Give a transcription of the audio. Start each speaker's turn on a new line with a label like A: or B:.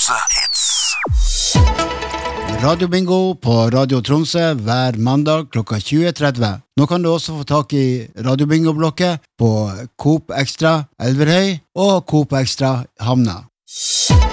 A: Tromsø Hits.
B: Radio Bingo på Radio Tromsø hver mandag klokka 20.30. Nå kan du også få tak i Radio Bingo-blokket på Coop Extra Elverhøy og Coop Extra Hamna.